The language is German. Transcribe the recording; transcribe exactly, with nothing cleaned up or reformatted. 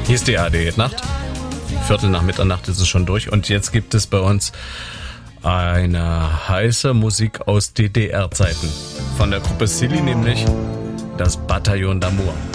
Hier ist die A R D Nacht. Viertel nach Mitternacht ist es schon durch. Und jetzt gibt es bei uns eine heiße Musik aus D D R-Zeiten. Von der Gruppe Silly, nämlich das Bataillon d'Amour.